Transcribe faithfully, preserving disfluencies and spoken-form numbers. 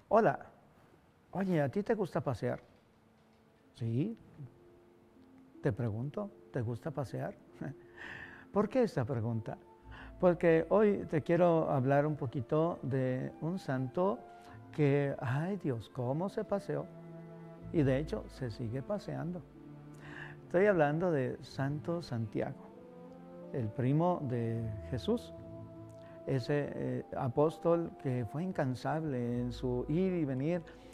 Hola, oye, ¿a ti te gusta pasear? Sí, te pregunto, ¿te gusta pasear? ¿Por qué esta pregunta? Porque hoy te quiero hablar un poquito de un santo que, ay Dios, cómo se paseó. Y de hecho se sigue paseando. Estoy hablando de Santo Santiago, el primo de Jesús, ese eh, apóstol que fue incansable en su ir y venir